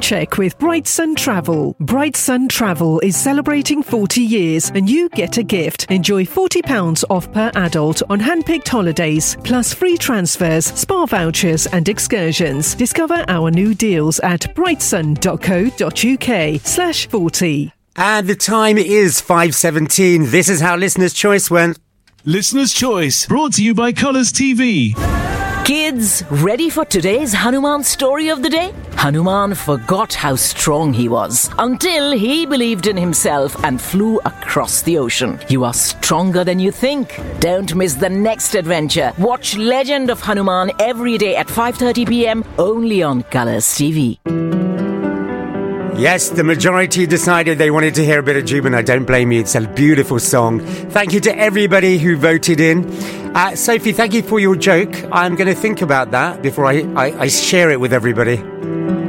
check with Bright Sun Travel. Bright Sun Travel is celebrating 40 years and you get a gift. Enjoy £40 off per adult on hand-picked holidays, plus free transfers, spa vouchers and excursions. Discover our new deals at brightsun.co.uk/40. And the time is 5:17. This is how Listener's Choice went. Listener's Choice, brought to you by Colours TV. Kids, ready for today's Hanuman story of the day? Hanuman forgot how strong he was until he believed in himself and flew across the ocean. You are stronger than you think. Don't miss the next adventure. Watch Legend of Hanuman every day at 5:30 p.m. only on Colours TV. Yes, the majority decided they wanted to hear a bit of Jubin. I don't blame you. It's a beautiful song. Thank you to everybody who voted in. Sophie, thank you for your joke. I'm going to think about that before I share it with everybody.